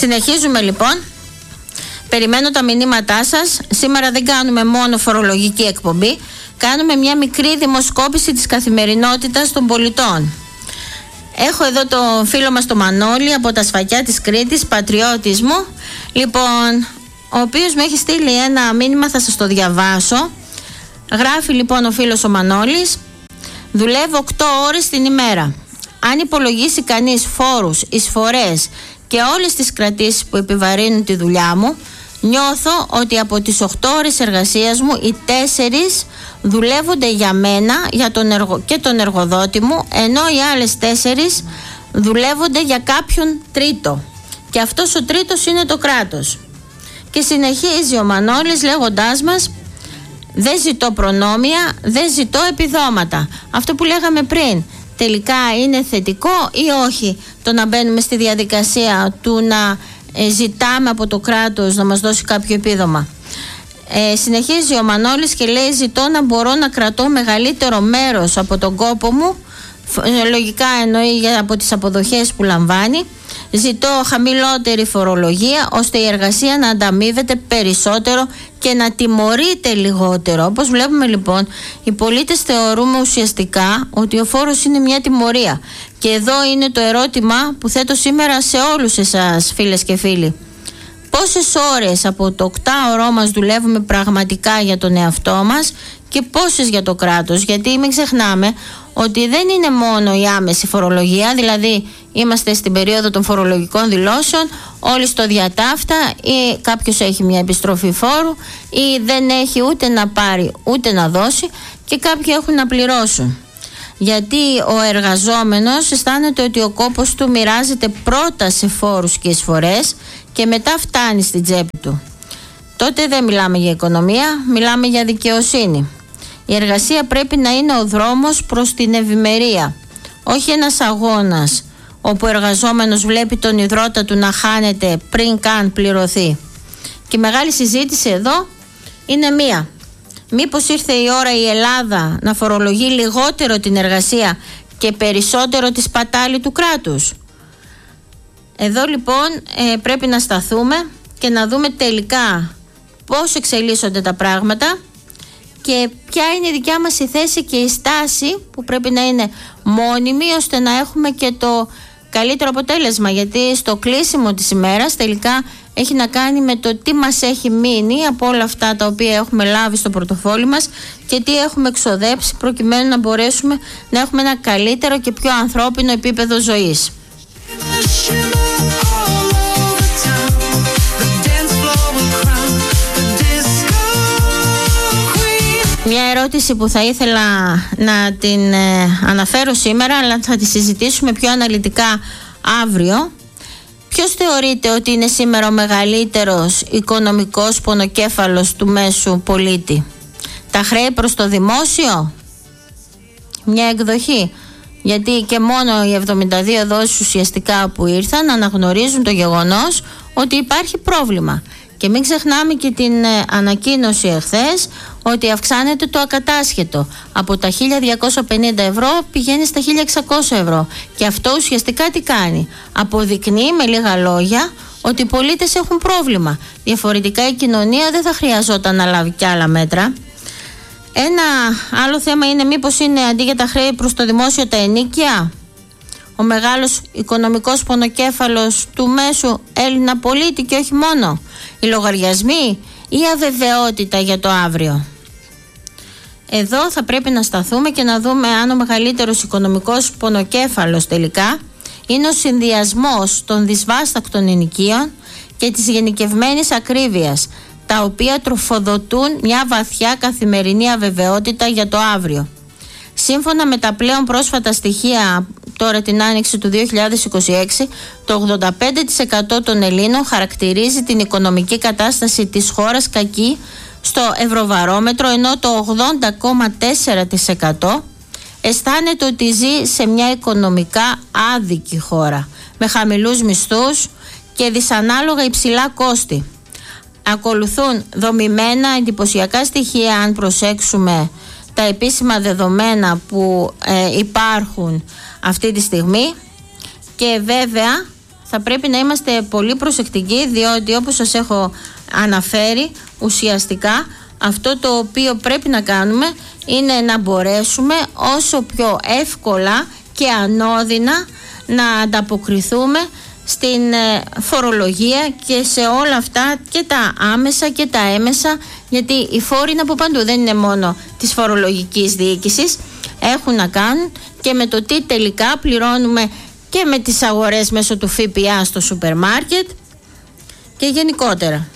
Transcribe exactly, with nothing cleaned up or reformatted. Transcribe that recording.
Συνεχίζουμε λοιπόν. Περιμένω τα μηνύματά σας. Σήμερα δεν κάνουμε μόνο φορολογική εκπομπή. Κάνουμε μια μικρή δημοσκόπηση της καθημερινότητας των πολιτών. Έχω εδώ τον φίλο μας τον Μανώλη από τα Σφακιά της Κρήτης, πατριώτης μου. Λοιπόν, ο οποίος μου έχει στείλει ένα μήνυμα, θα σας το διαβάσω. Γράφει λοιπόν ο φίλος ο Μανώλης: δουλεύω οκτώ ώρες την ημέρα. Αν υπολογίσει κανείς φόρους, εισφορές και όλες τις κρατήσεις που επιβαρύνουν τη δουλειά μου, νιώθω ότι από τις οκτώ ώρες εργασίας μου οι τέσσερις δουλεύονται για μένα για τον εργο... και τον εργοδότη μου, ενώ οι άλλες τέσσερις δουλεύονται για κάποιον τρίτο. Και αυτός ο τρίτος είναι το κράτος. Και συνεχίζει ο Μανώλης λέγοντάς μας: δεν ζητώ προνόμια, δεν ζητώ επιδόματα. Αυτό που λέγαμε πριν, τελικά είναι θετικό ή όχι το να μπαίνουμε στη διαδικασία του να ε, ζητάμε από το κράτος να μας δώσει κάποιο επίδομα? Ε, συνεχίζει ο Μανώλης και λέει: ζητώ να μπορώ να κρατώ μεγαλύτερο μέρος από τον κόπο μου, λογικά εννοεί από τις αποδοχές που λαμβάνει. Ζητώ χαμηλότερη φορολογία, ώστε η εργασία να ανταμείβεται περισσότερο και να τιμωρείται λιγότερο. Όπως βλέπουμε λοιπόν, οι πολίτες θεωρούμε ουσιαστικά ότι ο φόρος είναι μια τιμωρία. Και εδώ είναι το ερώτημα που θέτω σήμερα σε όλους εσάς, φίλες και φίλοι. Πόσες ώρες από το οκτάωρό μας δουλεύουμε πραγματικά για τον εαυτό μας και πόσες για το κράτος? Γιατί μην ξεχνάμε ότι δεν είναι μόνο η άμεση φορολογία, δηλαδή είμαστε στην περίοδο των φορολογικών δηλώσεων, όλοι στο διατάφτα, ή κάποιος έχει μια επιστροφή φόρου ή δεν έχει ούτε να πάρει ούτε να δώσει, και κάποιοι έχουν να πληρώσουν. Γιατί ο εργαζόμενος αισθάνεται ότι ο κόπος του μοιράζεται πρώτα σε φόρους και εισφορές και μετά φτάνει στην τσέπη του. Τότε δεν μιλάμε για οικονομία, μιλάμε για δικαιοσύνη. Η εργασία πρέπει να είναι ο δρόμος προς την ευημερία, όχι ένας αγώνας όπου ο εργαζόμενος βλέπει τον ιδρώτα του να χάνεται πριν καν πληρωθεί. Και η μεγάλη συζήτηση εδώ είναι μία. Μήπως ήρθε η ώρα η Ελλάδα να φορολογεί λιγότερο την εργασία και περισσότερο τη σπατάλη του κράτους? Εδώ λοιπόν ε, πρέπει να σταθούμε και να δούμε τελικά πώς εξελίσσονται τα πράγματα και ποια είναι η δικιά μας η θέση και η στάση που πρέπει να είναι μόνιμη, ώστε να έχουμε και το καλύτερο αποτέλεσμα. Γιατί στο κλείσιμο της ημέρας τελικά έχει να κάνει με το τι μας έχει μείνει από όλα αυτά τα οποία έχουμε λάβει στο πορτοφόλι μας και τι έχουμε εξοδέψει προκειμένου να μπορέσουμε να έχουμε ένα καλύτερο και πιο ανθρώπινο επίπεδο ζωής. Μια ερώτηση που θα ήθελα να την ε, αναφέρω σήμερα, αλλά θα τη συζητήσουμε πιο αναλυτικά αύριο. Ποιος θεωρείτε ότι είναι σήμερα ο μεγαλύτερος οικονομικός πονοκέφαλος του μέσου πολίτη? Τα χρέη προς το δημόσιο? Μια εκδοχή. Γιατί και μόνο οι εβδομήντα δύο δόσεις ουσιαστικά που ήρθαν αναγνωρίζουν το γεγονός ότι υπάρχει πρόβλημα. Και μην ξεχνάμε και την ε, ανακοίνωση εχθές ότι αυξάνεται το ακατάσχετο. Από τα χίλια διακόσια πενήντα ευρώ πηγαίνει στα χίλια εξακόσια ευρώ. Και αυτό ουσιαστικά τι κάνει? Αποδεικνύει με λίγα λόγια ότι οι πολίτες έχουν πρόβλημα. Διαφορετικά η κοινωνία δεν θα χρειαζόταν να λάβει κι άλλα μέτρα. Ένα άλλο θέμα είναι μήπως είναι αντί για τα χρέη προς το δημόσιο τα ενοίκια? Ο μεγάλος οικονομικός πονοκέφαλος του μέσου Έλληνα πολίτη και όχι μόνο? Οι λογαριασμοί ή αβεβαιότητα για το αύριο? Εδώ θα πρέπει να σταθούμε και να δούμε αν ο μεγαλύτερος οικονομικός πονοκέφαλος τελικά είναι ο συνδυασμός των δυσβάστακτων ενοικίων και της γενικευμένης ακρίβειας, τα οποία τροφοδοτούν μια βαθιά καθημερινή αβεβαιότητα για το αύριο. Σύμφωνα με τα πλέον πρόσφατα στοιχεία τώρα την άνοιξη του δύο χιλιάδες είκοσι έξι, το ογδόντα πέντε τοις εκατό των Ελλήνων χαρακτηρίζει την οικονομική κατάσταση της χώρας κακή στο Ευρωβαρόμετρο, ενώ το ογδόντα κόμμα τέσσερα τοις εκατό αισθάνεται ότι ζει σε μια οικονομικά άδικη χώρα, με χαμηλούς μισθούς και δυσανάλογα υψηλά κόστη. Ακολουθούν δομημένα εντυπωσιακά στοιχεία, αν προσέξουμε τα επίσημα δεδομένα που ε, υπάρχουν αυτή τη στιγμή, και βέβαια θα πρέπει να είμαστε πολύ προσεκτικοί, διότι όπως σας έχω αναφέρει, ουσιαστικά αυτό το οποίο πρέπει να κάνουμε είναι να μπορέσουμε όσο πιο εύκολα και ανώδυνα να ανταποκριθούμε στην φορολογία και σε όλα αυτά, και τα άμεσα και τα έμεσα, γιατί οι φόροι είναι από παντού, δεν είναι μόνο της φορολογικής διοίκησης, έχουν να κάνουν και με το τι τελικά πληρώνουμε και με τις αγορές μέσω του ΦΠΑ στο σούπερ μάρκετ και γενικότερα.